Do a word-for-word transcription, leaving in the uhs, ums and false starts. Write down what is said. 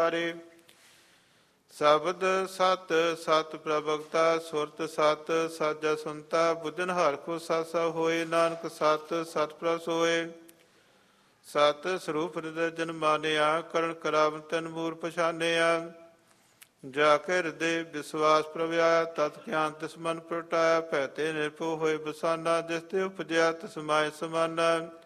ਵਿਚਾਰੇ। ਸ਼ਬਦ ਸਤ ਸਤ ਪ੍ਰਭਗਤਾ ਸੁਰਤ ਸਤ ਸਾਜਾ ਸੁਨਤਾ। ਬੁੱਧਨ ਹਰਿ ਕੋ ਸਤਿ ਸਭ ਹੋਏ, ਨਾਨਕ ਸਤ ਸਤ ਪ੍ਰਭ ਸੋਏ। ਸਤ ਸਰੂਪ ਹਿਰਦੈ ਜਨ ਮਾਨਿਆ, ਕਰਨ ਕਰਾਵਨ ਤਨ ਮੂਲ ਪਛਾਨਿਆ। ਜਾ ਕੇ ਹਿਰਦੇ ਵਿਸ਼ਵਾਸ ਪ੍ਰਭਿਆਇਆ, ਤਤ ਗਿਆਨ ਤਿਸ ਮਨ ਪ੍ਰਗਟਾਇਆ। ਭੈ ਤੇ ਨਿਰਭਉ ਹੋਏ ਬਸਾਨਾ, ਜਿਸ ਤੇ ਉਪਜਿਆ ਤਿਸ ਮਾਹਿ ਸਮਾਨਾ।